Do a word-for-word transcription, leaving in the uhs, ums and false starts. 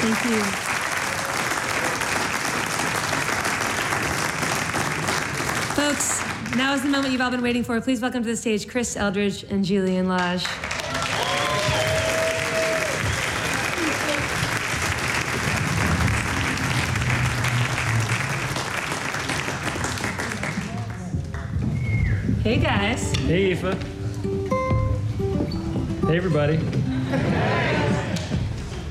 Thank you. Folks, now is the moment you've all been waiting for. Please welcome to the stage Chris Eldridge and Julian Lage. Hey guys. Hey Aoife. Hey everybody.